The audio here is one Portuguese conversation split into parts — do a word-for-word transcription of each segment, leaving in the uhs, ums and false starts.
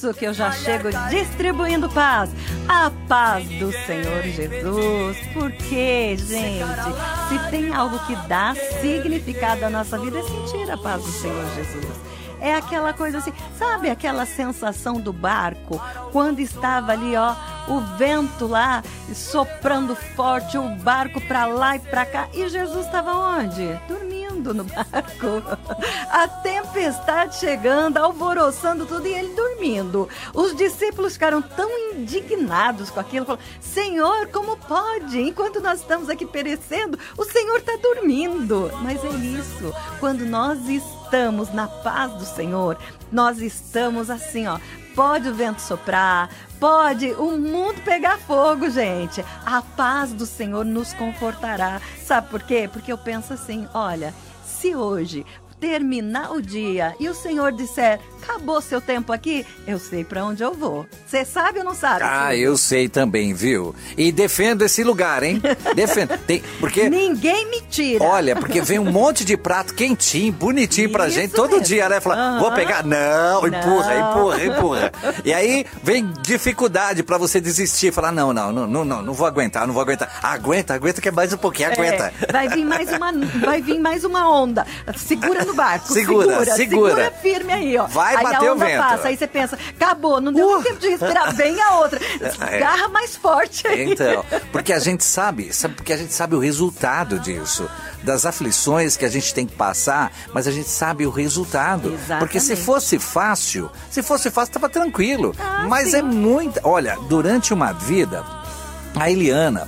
isso que eu já chego distribuindo paz. A paz do Senhor Jesus. Porque, gente, se tem algo que dá significado à nossa vida é sentir a paz do Senhor Jesus. É aquela coisa assim, sabe aquela sensação do barco, quando estava ali, ó, o vento lá, soprando forte, o barco pra lá e pra cá, e Jesus estava onde? Dormindo no barco. A tempestade chegando, alvoroçando tudo, e ele dormindo. Os discípulos ficaram tão indignados com aquilo, falaram, Senhor, como pode? Enquanto nós estamos aqui perecendo, o Senhor está dormindo. Mas é isso, quando nós estamos estamos na paz do Senhor, nós estamos assim, ó, pode o vento soprar, pode o mundo pegar fogo, gente, a paz do Senhor nos confortará. Sabe por quê? Porque eu penso assim, olha, se hoje terminar o dia e o Senhor disser, acabou seu tempo aqui, eu sei pra onde eu vou. Você sabe ou não sabe? Ah, filho? Eu sei também, viu? E defendo esse lugar, hein? Defendo. Tem, porque... Ninguém me tira. Olha, porque vem um monte de prato quentinho, bonitinho Isso pra gente, todo mesmo. dia, né? Fala, uhum. Vou pegar? Não, empurra, não. empurra, empurra. E aí vem dificuldade pra você desistir, falar, não, não, não, não, não, não vou aguentar, não vou aguentar. Aguenta, aguenta que é mais um pouquinho, aguenta. É, vai vir mais uma, vai vir mais uma onda. Segura no barco, segura, segura, segura, segura firme aí, ó. Vai aí bater a onda o vento. Passa, aí você pensa, acabou, não deu uh. tempo de respirar, vem a outra. Agarra mais forte aí. Então, porque a gente sabe, sabe, porque a gente sabe o resultado disso, das aflições que a gente tem que passar, mas a gente sabe o resultado. Exatamente. Porque se fosse fácil, se fosse fácil, tava tranquilo. Ah, mas sim. é muito. Olha, durante uma vida, a Eliana,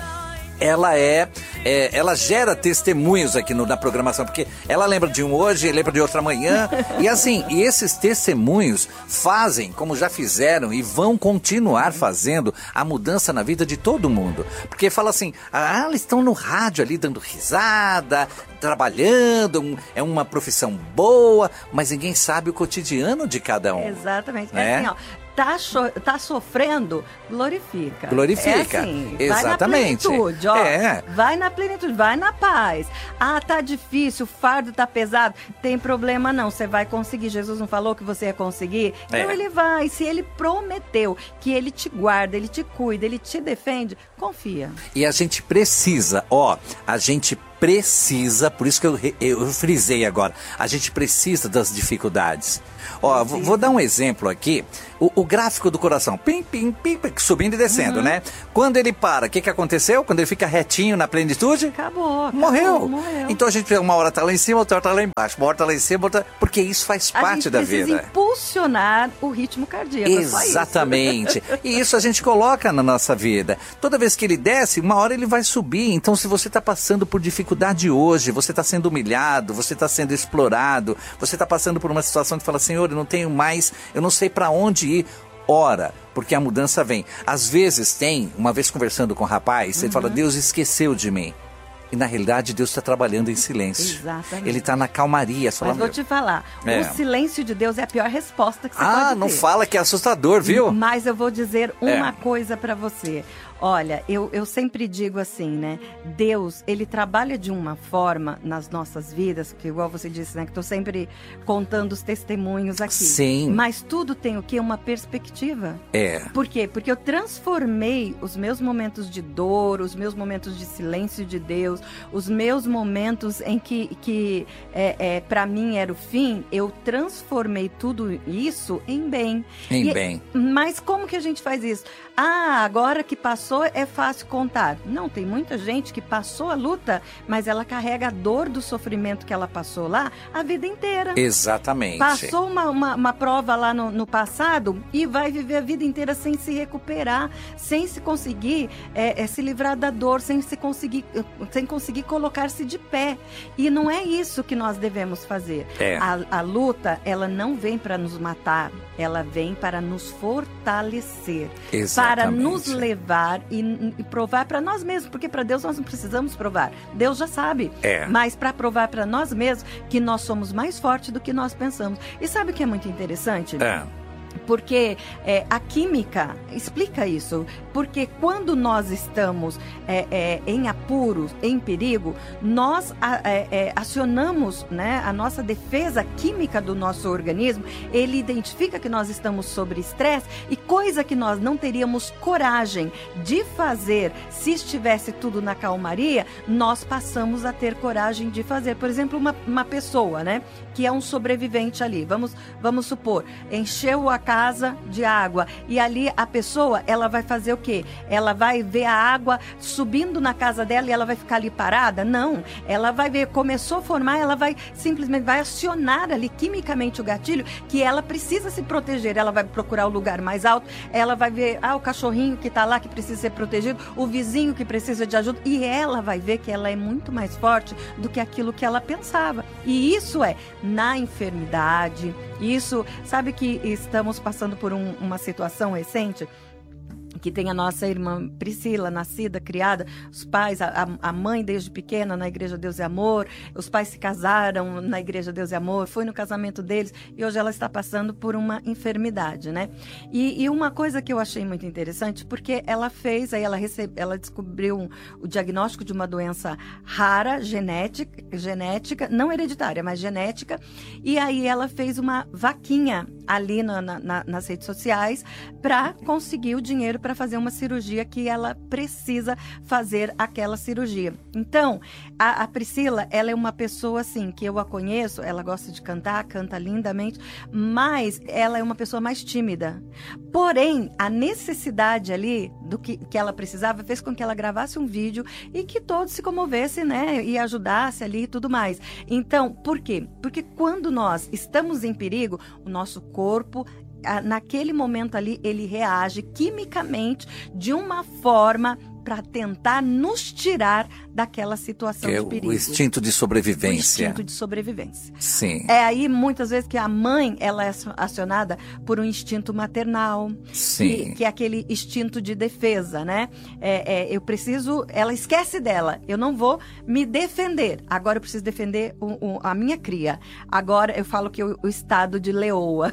ela é, é, ela gera testemunhos aqui no, na programação, porque ela lembra de um hoje, lembra de outro amanhã, e assim, e esses testemunhos fazem, como já fizeram e vão continuar fazendo, a mudança na vida de todo mundo, porque fala assim, ah, elas estão no rádio ali dando risada, trabalhando, um, é uma profissão boa, mas ninguém sabe o cotidiano de cada um. Exatamente, né? É assim, ó. Tá, cho- tá sofrendo, glorifica. Glorifica. É assim, exatamente. Vai na plenitude, ó. É. Vai na plenitude, vai na paz. Ah, tá difícil, o fardo tá pesado. Tem problema não, você vai conseguir. Jesus não falou que você ia conseguir? É. Então ele vai. Se ele prometeu que ele te guarda, ele te cuida, ele te defende, confia. E a gente precisa, ó, a gente precisa, por isso que eu, eu frisei agora, a gente precisa das dificuldades. Ó, vou, vou dar um exemplo aqui. O, o gráfico do coração, pim, pim, pim, pim, subindo e descendo, uhum. né? Quando ele para, o que que aconteceu? Quando ele fica retinho na plenitude? Acabou, acabou morreu. morreu. Então a gente, uma hora tá lá em cima, outra hora tá lá embaixo, uma hora tá lá em cima, outra... porque isso faz a parte da vida. A gente precisa impulsionar o ritmo cardíaco. Exatamente. E isso a gente coloca na nossa vida. Toda vez que ele desce, uma hora ele vai subir. Então se você tá passando por dificuldade hoje, você tá sendo humilhado, você tá sendo explorado, você tá passando por uma situação que fala, Senhor, eu não tenho mais, eu não sei para onde ir. Ora, porque a mudança vem. Às vezes tem, uma vez conversando com o rapaz, ele uhum. fala, Deus esqueceu de mim. E na realidade Deus está trabalhando em silêncio. Exatamente. Ele está na calmaria. Só Mas vou te falar, é. o silêncio de Deus é a pior resposta que você ah, pode ter. Ah, não fala que é assustador, viu? Mas eu vou dizer uma é. coisa para você. Olha, eu, eu sempre digo assim, né? Deus, ele trabalha de uma forma nas nossas vidas, que igual você disse, né? Que estou sempre contando os testemunhos aqui. Sim. Mas tudo tem o quê? Uma perspectiva. É. Por quê? Porque eu transformei os meus momentos de dor, os meus momentos de silêncio de Deus, os meus momentos em que, que é, é, para mim era o fim, eu transformei tudo isso em bem. Em e, bem. Mas como que a gente faz isso? Ah, agora que passou é fácil contar. Não, tem muita gente que passou a luta, mas ela carrega a dor do sofrimento que ela passou lá a vida inteira. Exatamente. Passou uma, uma, uma prova lá no, no passado e vai viver a vida inteira sem se recuperar, sem se conseguir é, é, se livrar da dor, sem, se conseguir, sem conseguir colocar-se de pé. E não é isso que nós devemos fazer. É. A, a luta, ela não vem para nos matar, ela vem para nos fortalecer. Exatamente. Para nos levar e, e provar para nós mesmos, porque para Deus nós não precisamos provar. Deus já sabe. É. Mas para provar para nós mesmos que nós somos mais fortes do que nós pensamos. E sabe o que é muito interessante? É. Porque é, a química explica isso, porque quando nós estamos é, é, em apuros, em perigo, nós é, é, acionamos, né, a nossa defesa química do nosso organismo, ele identifica que nós estamos sob estresse e coisa que nós não teríamos coragem de fazer se estivesse tudo na calmaria, nós passamos a ter coragem de fazer. Por exemplo, uma, uma pessoa, né, que é um sobrevivente ali, vamos, vamos supor, encheu a casa casa de água e ali a pessoa, ela vai fazer o quê? Ela vai ver a água subindo na casa dela e ela vai ficar ali parada? Não, ela vai ver, começou a formar, ela vai simplesmente, vai acionar ali quimicamente o gatilho que ela precisa se proteger, ela vai procurar o lugar mais alto, ela vai ver, ah, o cachorrinho que tá lá que precisa ser protegido, o vizinho que precisa de ajuda e ela vai ver que ela é muito mais forte do que aquilo que ela pensava. E isso é na enfermidade, isso, sabe que estamos passando por um, uma situação recente que tem a nossa irmã Priscila, nascida, criada, os pais, a, a mãe desde pequena na Igreja Deus e Amor, os pais se casaram na Igreja Deus e Amor, foi no casamento deles e hoje ela está passando por uma enfermidade, né? E, e uma coisa que eu achei muito interessante, porque ela fez, aí ela, recebe, ela descobriu um, o diagnóstico de uma doença rara, genética, genética, não hereditária, mas genética, e aí ela fez uma vaquinha ali na, na, nas redes sociais para conseguir o dinheiro para fazer uma cirurgia que ela precisa fazer aquela cirurgia. Então, a, a Priscila, ela é uma pessoa assim, que eu a conheço, ela gosta de cantar, canta lindamente, mas ela é uma pessoa mais tímida. Porém, a necessidade ali do que, que ela precisava fez com que ela gravasse um vídeo e que todos se comovessem, né, e ajudasse ali e tudo mais. Então, por quê? Porque quando nós estamos em perigo, o nosso corpo, naquele momento ali, ele reage quimicamente de uma forma para tentar nos tirar daquela situação é de perigo. O instinto de sobrevivência. O instinto de sobrevivência. Sim. É aí, muitas vezes, que a mãe, ela é acionada por um instinto maternal. Sim. Que, que é aquele instinto de defesa, né? É, é, eu preciso... Ela esquece dela. Eu não vou me defender. Agora eu preciso defender o, o, a minha cria. Agora eu falo que o, o estado de leoa.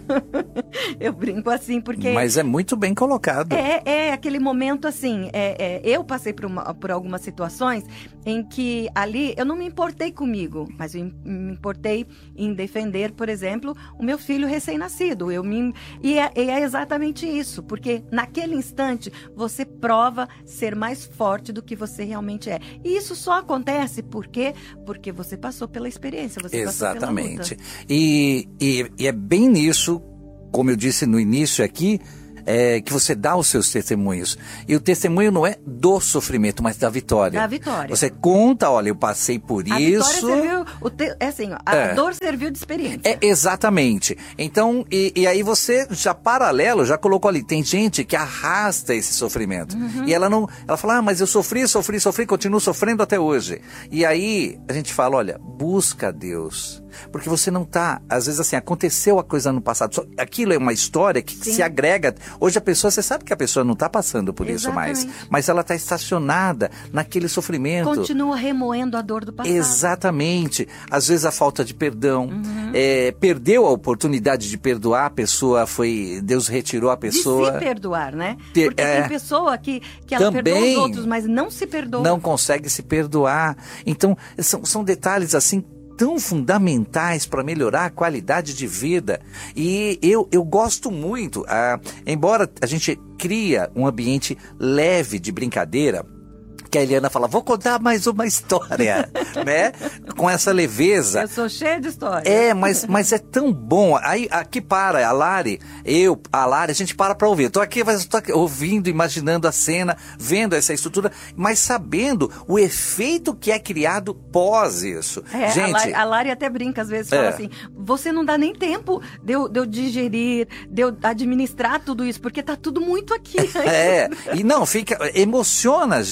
Eu brinco assim, porque... Mas é muito bem colocado. É, é aquele momento assim... É, é, eu passei por, uma, por algumas situações em que ali eu não me importei comigo, mas eu me importei em defender, por exemplo, o meu filho recém-nascido. Eu me, e, é, e é exatamente isso, porque naquele instante você prova ser mais forte do que você realmente é. E isso só acontece porque, porque você passou pela experiência, você exatamente. Passou pela luta. E, e, e é bem nisso, como eu disse no início aqui, É, que você dá os seus testemunhos. E o testemunho não é do sofrimento, mas da vitória. Da vitória. Você conta, olha, eu passei por a isso. A vitória serviu, o te, é assim, a é. dor serviu de experiência. É, exatamente. Então, e, e aí você já paralelo, já colocou ali, tem gente que arrasta esse sofrimento. Uhum. E ela não, ela fala, ah, mas eu sofri, sofri, sofri, continuo sofrendo até hoje. E aí a gente fala, olha, busca a Deus. Porque você não tá, às vezes assim, aconteceu a coisa no passado. Só, aquilo é uma história que Sim. se agrega. Hoje a pessoa, você sabe que a pessoa não está passando por Exatamente. Isso mais. Mas ela está estacionada naquele sofrimento. Continua remoendo a dor do passado. Exatamente. Às vezes a falta de perdão. Uhum. É, perdeu a oportunidade de perdoar, a pessoa foi... Deus retirou a pessoa. De se perdoar, né? Ter, Porque é, tem pessoa que, que ela perdoa os outros, mas não se perdoa. Não consegue se perdoar. Então, são, são detalhes assim tão fundamentais para melhorar a qualidade de vida. E eu, eu gosto muito, ah, embora a gente cria um ambiente leve de brincadeira, que a Eliana fala, vou contar mais uma história, né? Com essa leveza. Eu sou cheia de história. É, mas, mas é tão bom. Aí, aqui para, a Lari, eu, a Lari, a gente para para ouvir. Eu tô aqui, mas eu tô aqui, ouvindo, imaginando a cena, vendo essa estrutura, mas sabendo o efeito que é criado pós isso. É, gente, a Lari, a Lari até brinca às vezes, fala é. assim, você não dá nem tempo de eu, de eu digerir, de eu administrar tudo isso, porque tá tudo muito aqui. É, e não, fica, emociona a gente,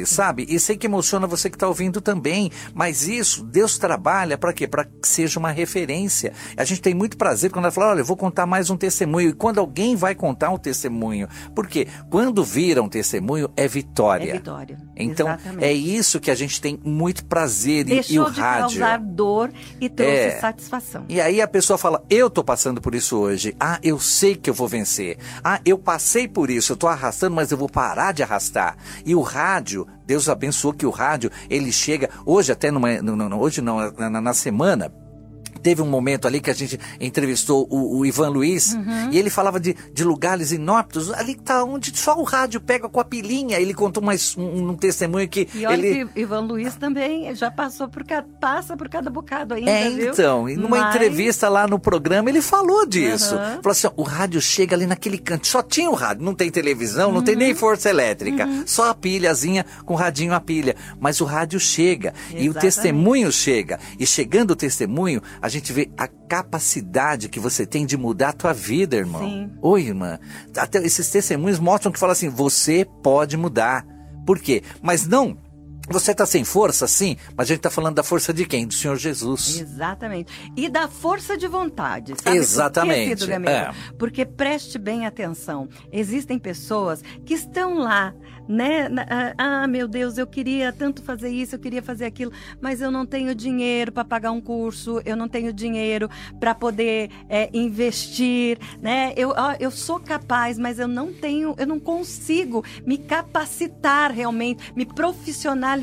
simples, sabe? E sei que emociona você que está ouvindo também, mas isso, Deus trabalha para quê? Para que seja uma referência. A gente tem muito prazer quando ela fala, olha, eu vou contar mais um testemunho. E quando alguém vai contar um testemunho, porque quando vira um testemunho, é vitória. É vitória. Então, exatamente. é isso que a gente tem muito prazer. Deixou e, e o de rádio causar dor e trouxe É. satisfação. E aí a pessoa fala, eu tô passando por isso hoje. Ah, eu sei que eu vou vencer. Ah, eu passei por isso, eu tô arrastando, mas eu vou parar de arrastar. E o rádio, Deus abençoou que o rádio, ele chega, hoje até numa, no, no, hoje não, na, na semana, teve um momento ali que a gente entrevistou o, o Ivan Luiz, uhum. e ele falava de, de lugares inóspitos, ali tá onde só o rádio pega com a pilinha. Ele contou mais um, um testemunho que e olha ele... que Ivan Luiz também já passou por cada, passa por cada bocado ainda, É, viu? então, e numa Mas... entrevista lá no programa, ele falou disso. Uhum. Falou assim, ó, o rádio chega ali naquele canto, só tinha o rádio, não tem televisão, não uhum. tem nem força elétrica, uhum. só a pilhazinha com o radinho a pilha. Mas o rádio chega, Exatamente. E o testemunho chega. E chegando o testemunho, a gente vê a capacidade que você tem de mudar a tua vida, irmão. Sim. Oi, irmã. Até esses testemunhos mostram que fala assim, você pode mudar. Por quê? Mas não... Você está sem força, sim, mas a gente está falando da força de quem? Do Senhor Jesus. Exatamente. E da força de vontade, sabe? Exatamente. Por quê, é. Porque preste bem atenção. Existem pessoas que estão lá, né? Ah, meu Deus, eu queria tanto fazer isso, eu queria fazer aquilo, mas eu não tenho dinheiro para pagar um curso, eu não tenho dinheiro para poder é, investir, né? Eu, ah, eu sou capaz, mas eu não tenho, eu não consigo me capacitar realmente, me profissionalizar.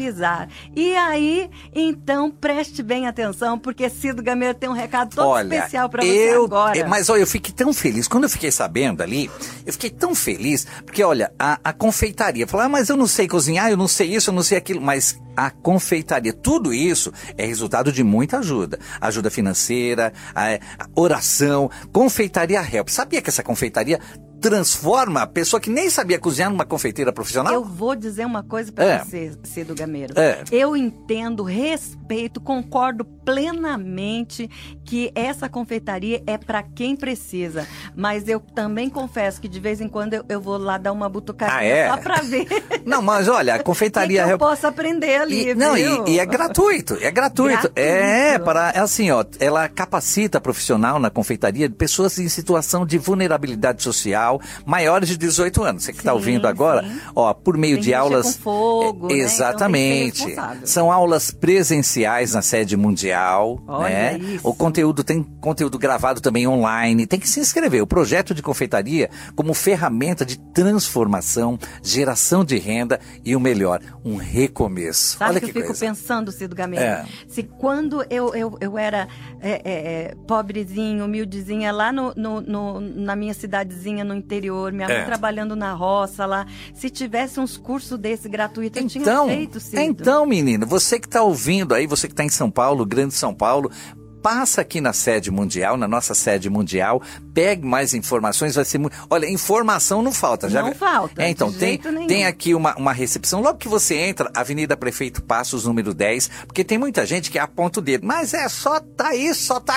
E aí, então, preste bem atenção, porque Cido Gameiro tem um recado todo olha, especial para você eu, agora. Mas olha, eu fiquei tão feliz, quando eu fiquei sabendo ali, eu fiquei tão feliz, porque olha, a, a confeitaria, falar, ah, mas eu não sei cozinhar, eu não sei isso, eu não sei aquilo, mas a confeitaria, tudo isso é resultado de muita ajuda. Ajuda financeira, a, a oração, confeitaria help. Sabia que essa confeitaria transforma a pessoa que nem sabia cozinhar numa confeiteira profissional? Eu vou dizer uma coisa para é. você, Cido Gameiro. É. Eu entendo, respeito, concordo plenamente que essa confeitaria é para quem precisa. Mas eu também confesso que de vez em quando eu, eu vou lá dar uma butucadinha ah, é? só para ver. Não, mas olha, a confeitaria... que que eu posso aprender ali, e, Não, viu? e, e é gratuito, é gratuito. gratuito. É, para, é assim, ó, ela capacita profissional na confeitaria de pessoas em situação de vulnerabilidade social, maiores de dezoito anos. Você que está ouvindo agora, sim. ó, por meio tem de aulas... com fogo, é, exatamente. Né? Então, são aulas presenciais na sede mundial. Olha né? isso. O conteúdo tem conteúdo gravado também online. Tem que se inscrever. O projeto de confeitaria como ferramenta de transformação, geração de renda e o melhor, um recomeço. Sabe Olha que, que eu fico coisa. pensando, Cido Gameiro? É. Se quando eu, eu, eu era é, é, pobrezinho, humildezinha, lá no, no, no, na minha cidadezinha no interior, minha mãe É. trabalhando na roça lá, se tivesse uns cursos desse gratuito, eu Então, tinha feito, Cido. então, menino, você que está ouvindo aí, você que está em São Paulo, Grande São Paulo, passa aqui na sede mundial, na nossa sede mundial, pegue mais informações, vai ser muito... Olha, informação não falta. Já... Não falta, é, então, de tem, jeito nenhum. tem aqui uma, uma recepção, logo que você entra, Avenida Prefeito Passos, número dez, porque tem muita gente que aponta o dedo, mas é só tá isso, só tá